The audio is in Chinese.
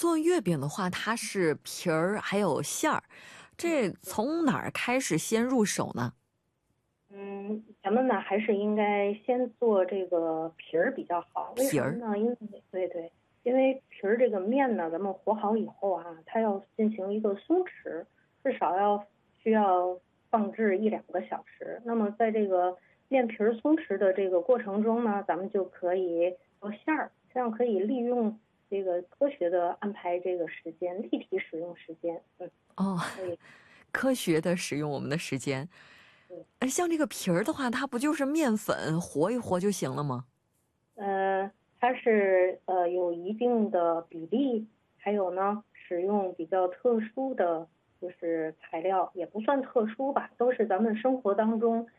做月饼的话，它是皮儿还有馅儿，这从哪儿开始先入手呢？ 咱们呢还是应该先做这个皮儿比较好。为皮儿。 什么呢？因为对对，因为皮儿这个面呢，咱们和好以后啊，它要进行一个松弛，至少需要放置1、2个小时。那么在这个面皮儿松弛的这个过程中呢，咱们就可以做馅儿，这样可以利用这个科学的安排这个时间，立体使用时间。 哦， 所以科学的使用我们的时间。 对。 像这个皮儿的话，它不就是面粉和一和就行了吗？ 呃，它是有一定的比例，还有呢，使用比较特殊的就是材料，也不算特殊吧，都是咱们生活当中